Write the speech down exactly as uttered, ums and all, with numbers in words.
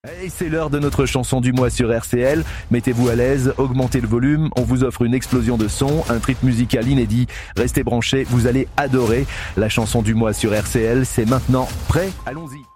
Et c'est l'heure de notre chanson du mois sur R C L. Mettez-vous à l'aise, augmentez le volume, on vous offre une explosion de son, un trip musical inédit. Restez branchés, vous allez adorer. La chanson du mois sur R C L, c'est maintenant. Prêt ? Allons-y.